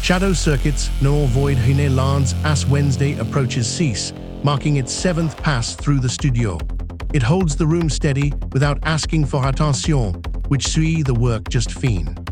Shadow circuits no void hine lance as Wednesday approaches cease, marking its 7th pass through the studio. It holds the room steady without asking for attention, which suit the work just fiend.